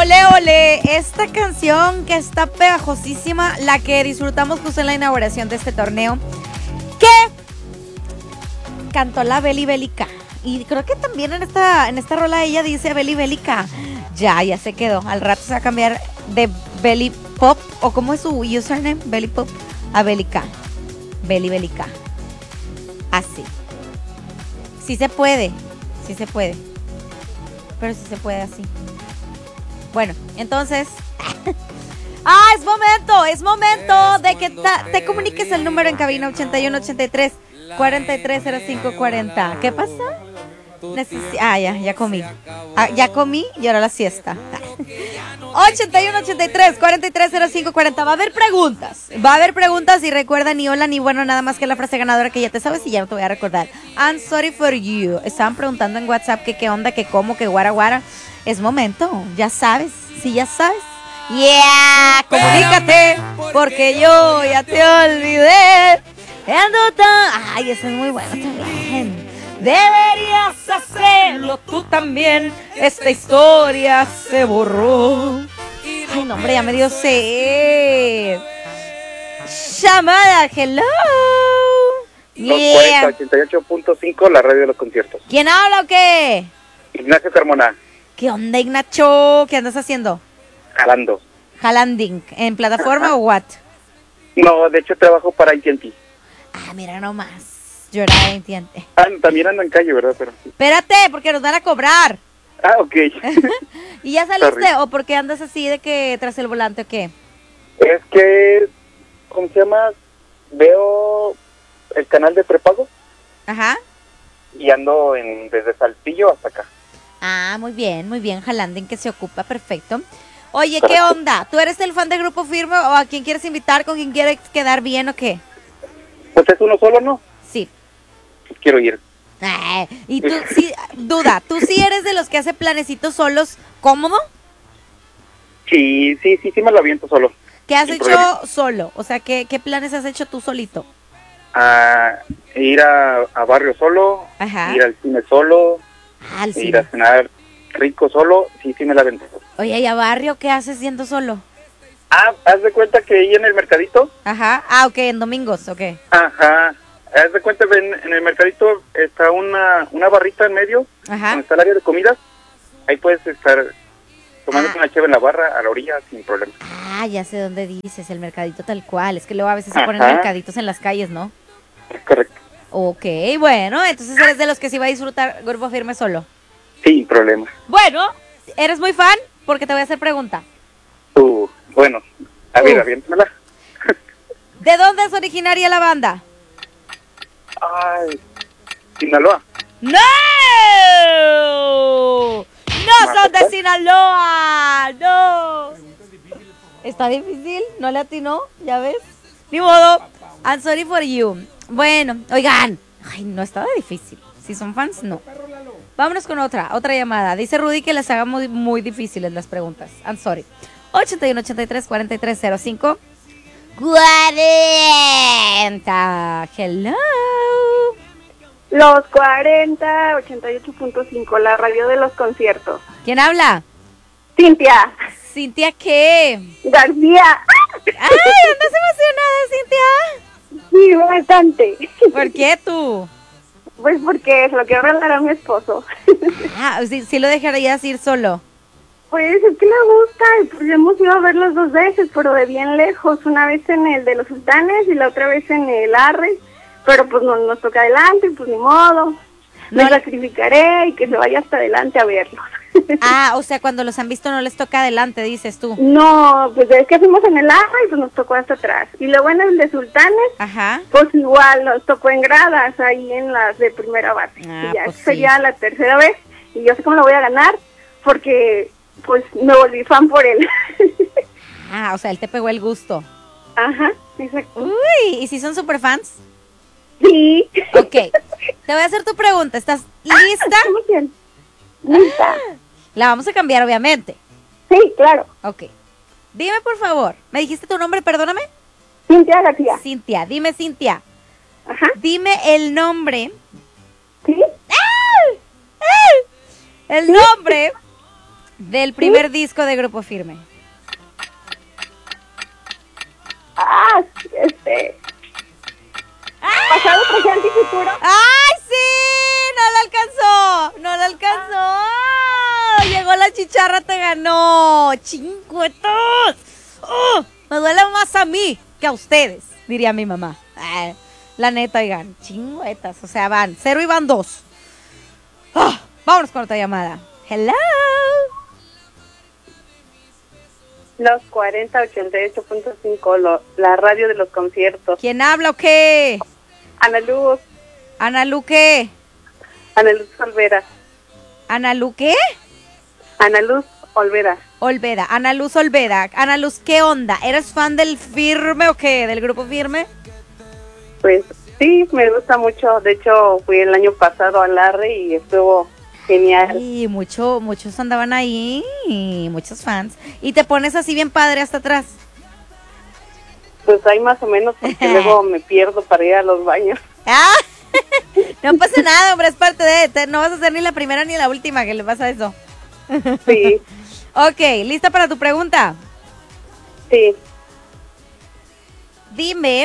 Ole, ole, esta canción que está pegajosísima, la que disfrutamos justo en la inauguración de este torneo, que cantó la Beli Bélica. Y creo que también en esta rola ella dice Beli Bélica. Ya se quedó. Al rato se va a cambiar de Beli Pop, o ¿cómo es su username? Beli Pop a Bélica. Beli Bélica. Así. Sí se puede. Pero sí se puede así. Bueno, entonces... es momento de que te comuniques el número en cabina 8183 430540. ¿Qué pasa? Ya comí. Ya comí y ahora la siesta. 8183 430540. Va a haber preguntas y recuerda ni hola ni bueno, nada más que la frase ganadora que ya te sabes y ya no te voy a recordar. I'm sorry for you. Estaban preguntando en WhatsApp que qué onda, que cómo, que guara. Es momento, ya sabes. Si ya sabes. Yeah, comunícate porque yo ya te olvidé. Ay, ese es muy bueno también. Deberías hacerlo tú también. Esta historia se borró. Ay, no, hombre, ya me dio sed. Llamada, hello. 88.5, la radio de los conciertos. ¿Quién habla o qué? Ignacio Carmona. ¿Qué onda, Ignacio? ¿Qué andas haciendo? Jalando. ¿Jalanding? ¿En plataforma Ajá. o what? No, de hecho trabajo para AT&T. Ah, mira nomás. Llorar, entiende. También ando en calle, ¿verdad? Pero sí. Espérate, porque nos van a cobrar. Ah, ok. ¿Y ya saliste? Sorry. ¿O porque andas así de que tras el volante o qué? Es que, ¿cómo se llama? Veo el canal de prepago Ajá. y ando desde Saltillo hasta acá. Ah, muy bien, Jalanding que se ocupa, perfecto. Oye, ¿qué onda? ¿Tú eres el fan de Grupo Firme o a quién quieres invitar, con quién quieres quedar bien o qué? Pues es uno solo, ¿no? Sí. Quiero ir. Y tú sí, ¿tú sí eres de los que hace planecitos solos cómodo? Sí, me lo aviento solo. ¿Qué has Sin hecho problema. solo? O sea, ¿qué planes has hecho tú solito? Ir a barrio solo, Ajá. ir al cine solo, Al ir cine. a cenar rico solo, sí me la aviento. Oye, ¿y a barrio qué haces yendo solo? Haz de cuenta que ahí en el mercadito. Ajá. Ok, en domingos, ok. Ajá. Haz de cuenta que en el mercadito está una barrita en medio, Ajá. donde está el área de comidas. Ahí puedes estar tomándote una cheve en la barra, a la orilla, sin problema. Ya sé dónde dices, el mercadito tal cual. Es que luego a veces se Ajá. ponen mercaditos en las calles, ¿no? Es correcto. Ok, bueno, entonces eres de los que sí va a disfrutar Grupo Firme solo. Sin problema. Bueno, ¿eres muy fan? Porque te voy a hacer pregunta. Bueno, a ver, aviéntamela. ¿De dónde es originaria la banda? Sinaloa. ¡No! ¡No son de Sinaloa! ¡No! ¿Está difícil? ¿No le atinó? ¿Ya ves? Ni modo. I'm sorry for you. Bueno, oigan. Ay, no estaba difícil. Si son fans, no. Vámonos con otra llamada. Dice Rudy que les haga muy, muy difíciles las preguntas. I'm sorry. 8183-4305 40. Hello. Los 40, 88.5, la radio de los conciertos. ¿Quién habla? Cintia. ¿Cintia qué? García. ¡Ay, andas emocionada, Cintia! Sí, bastante. ¿Por qué tú? Pues porque se lo quiero regalar a mi esposo. Sí lo dejarías ir solo. Pues es que le gusta, y pues hemos ido a verlos 2 veces, pero de bien lejos. Una vez en el de los Sultanes y la otra vez en el Arre. Pero pues no nos toca adelante, pues ni modo. Me sacrificaré y que se vaya hasta adelante a verlos. O sea, cuando los han visto no les toca adelante, dices tú. No, pues es que fuimos en el Arre y pues nos tocó hasta atrás. Y luego en el de Sultanes, Ajá. pues igual nos tocó en gradas, ahí en las de primera base. Y ya pues sería sí. la tercera vez. Y yo sé cómo lo voy a ganar, porque pues me volví fan por él. O sea, él te pegó el gusto. Ajá, exacto. Uy, ¿y si son super fans? Sí. Ok, te voy a hacer tu pregunta. ¿Estás lista? Muy bien. Lista. La vamos a cambiar, obviamente. Sí, claro. Ok. Dime, por favor. ¿Me dijiste tu nombre? Perdóname. Cintia García. Cintia. Dime, Cintia. Ajá. Dime el nombre. ¿Sí? El nombre Del primer disco de Grupo Firme. Pasado, presente y futuro. ¡Ay, sí! No la alcanzó. Llegó la chicharra, te ganó. ¡Chingüetos! ¡Oh! Me duele más a mí que a ustedes, diría mi mamá. La neta, oigan, chingüetas. O sea, van 0 y van 2. Vámonos con otra llamada. Hello. Los 4088.5, la radio de los conciertos. ¿Quién habla o qué? Ana Luz ¿qué? Olvera. ¿Ana Lu qué? Ana Luz Olvera. Olvera, Ana Luz Olvera. Ana Luz, ¿qué onda? ¿Eres fan del Firme o qué? ¿Del Grupo Firme? Pues sí, me gusta mucho. De hecho, fui el año pasado al Arre y estuvo genial. Y muchos andaban ahí, muchos fans. Y te pones así bien padre hasta atrás. Pues hay más o menos, porque luego me pierdo para ir a los baños. ¡Ah! No pasa nada, hombre, es parte de... No vas a ser ni la primera ni la última que le pasa eso. Sí. Ok, ¿lista para tu pregunta? Sí. Dime...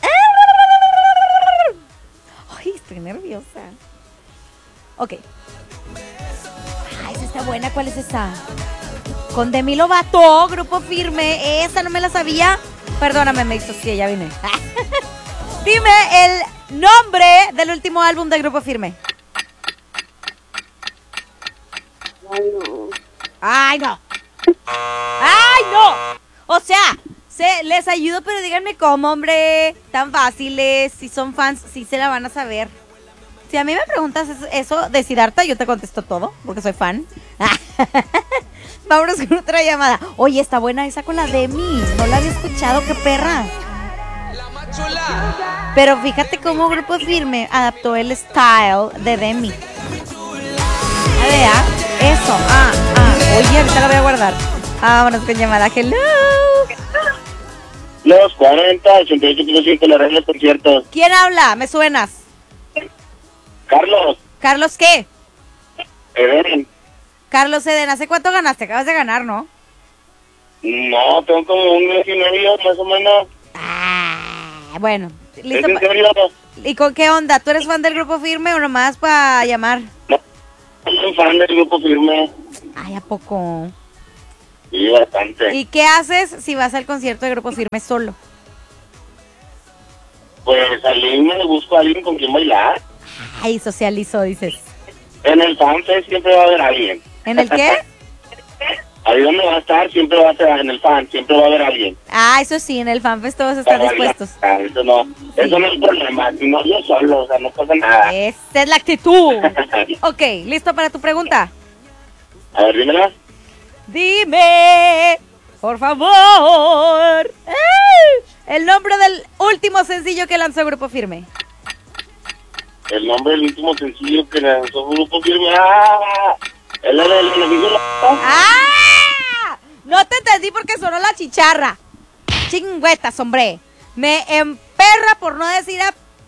Ay, estoy nerviosa. Ok. Ay, esa está buena, ¿cuál es esa? Con Demi Lovato, Grupo Firme. Esa no me la sabía. Perdóname, me hizo que ya vine. Dime el nombre del último álbum de Grupo Firme. ¡Ay, no! ¡Ay, no! O sea, les ayudo, pero díganme cómo, hombre. Tan fáciles. Si son fans, sí se la van a saber. Si a mí me preguntas eso de Siddhartha, yo te contesto todo, porque soy fan. Vámonos con otra llamada. Oye, está buena esa con la Demi. No la había escuchado, qué perra. Pero fíjate cómo Grupo Firme adaptó el style de Demi. A ver, eso. Oye, ahorita la voy a guardar. Vámonos con llamada. Hello. Los 4088.5, la radio de los conciertos. ¿Quién habla? ¿Me suenas? Carlos. ¿Carlos qué? Eden. Carlos Eden, ¿hace cuánto ganaste? Acabas de ganar, ¿no? No, tengo como un mes y medio, más o menos. Bueno, listo. ¿Es en serio? ¿Y con qué onda? ¿Tú eres fan del Grupo Firme o nomás para llamar? No, soy fan del Grupo Firme. Ay, ¿a poco? Sí, bastante. ¿Y qué haces si vas al concierto de Grupo Firme solo? Pues salí, me busco a alguien con quien bailar. Ay, socializo, dices. En el FanFest siempre va a haber alguien. ¿En el qué? Ahí donde va a estar, siempre va a estar en el fan, siempre va a haber alguien. Eso sí, en el FanFest todos están Para dispuestos. bailar. Eso no es problema, si no yo solo, o sea, no pasa nada. Esa es la actitud. Ok, ¿listo para tu pregunta? A ver, dímela. Dime, por favor, el nombre del último sencillo que lanzó Grupo Firme. El nombre del último sencillo que lanzó Grupo Firme. Es la del beneficio. No te entendí porque sonó la chicharra. Chingüetas, hombre. Me emperra por no decir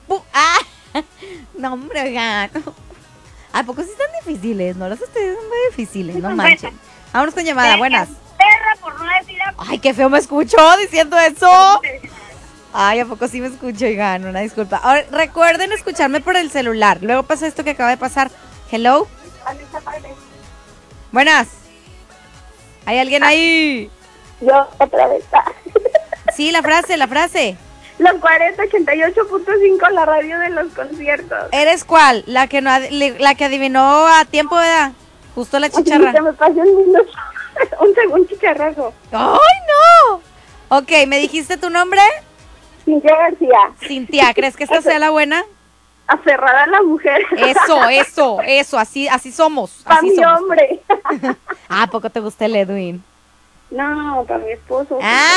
no, hombre, oigan. ¿A poco sí están difíciles? No los estoy diciendo muy difíciles, no manchen. Vámonos con llamada, buenas. Ay, qué feo me escucho diciendo eso. Ay, ¿a poco sí me escucho? Oigan, una disculpa. Ahora, recuerden escucharme por el celular. Luego pasa esto que acaba de pasar. Hello. Buenas. ¿Hay alguien ahí? Yo otra vez. Sí, la frase. Los 4088.5, la radio de los conciertos. ¿Eres cuál? La que adivinó a tiempo, ¿verdad? Justo la chicharra. Se me pasó un minuto. Un segundo chicharrazo. ¡Ay, no! Ok, ¿me dijiste tu nombre? Cintia García. Cintia, ¿crees que esta sea la buena? Aferrada a la mujer. Eso, así somos. Para así mi somos. hombre. ¿A poco te gusta el Edwin? No, para mi esposo.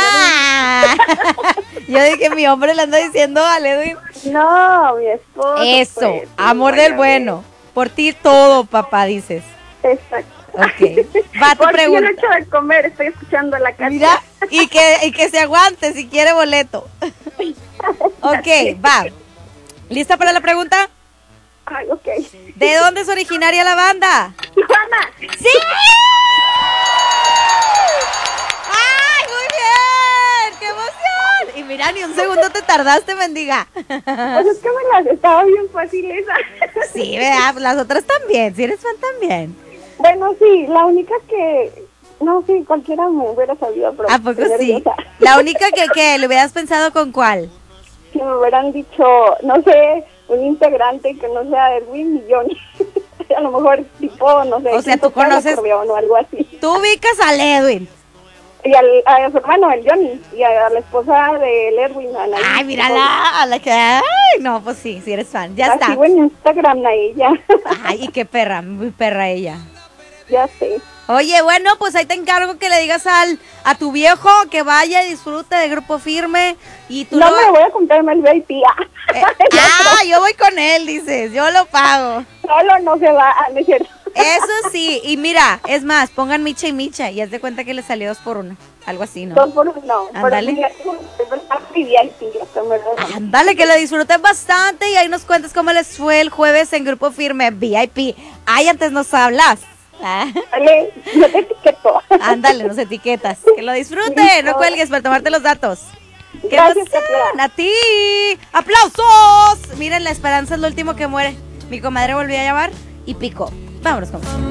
Yo dije, mi hombre le anda diciendo al Edwin. No, mi esposo. Eso, pues, amor del bueno. Por ti todo, papá, dices. Exacto. Ok, va tu pregunta. Yo no he hecho de comer, estoy escuchando la canción. Mira, y que se aguante si quiere boleto. Ok, va. ¿Lista para la pregunta? Ay, ok. ¿De dónde es originaria la banda? Tijuana. ¡Sí! tardaste, mendiga? Pues es que me las estaba bien fácil esa. Sí, ¿verdad? Las otras también, si eres fan también. Bueno, sí, la única que... No, sí, cualquiera me hubiera sabido, pero... ¿A poco estoy sí? nerviosa. La única que le hubieras pensado con cuál. Si me hubieran dicho, no sé, un integrante que no sea Edwin y Johnny. A lo mejor tipo, no sé, O sea, quien tú toca el conoces- acordeón o algo así. Tú ubicas al Edwin. Y a su hermano, el Johnny, y a la esposa del Edwin, a Anaí. Ay, mírala, a la que... Ay, no, pues sí, si eres fan. Ya La está. sigo en Instagram a ella. Ay, y qué perra, muy perra ella. Ya sé. Oye, bueno, pues ahí te encargo que le digas a tu viejo que vaya y disfrute de Grupo Firme y tú No lo... me voy a comprarme el VIP. yo voy con él, dices, yo lo pago. Solo no se va, no es cierto. Eso sí, y mira, es más, pongan Micha y Micha y haz de cuenta que le salió 2 por 1, algo así, ¿no? 2 por 1. Ándale. Pero Ándale, que lo disfruten bastante y ahí nos cuentas cómo les fue el jueves en Grupo Firme VIP. Ay, antes nos hablas. Ah, Dale, yo te etiqueto. ándale, nos etiquetas. Que lo disfruten, no cuelgues para tomarte los datos. ¡Qué Gracias, emoción! Katia. ¡A ti! ¡Aplausos! Miren, la esperanza es lo último que muere. Mi comadre volvió a llamar y picó. Vámonos con música.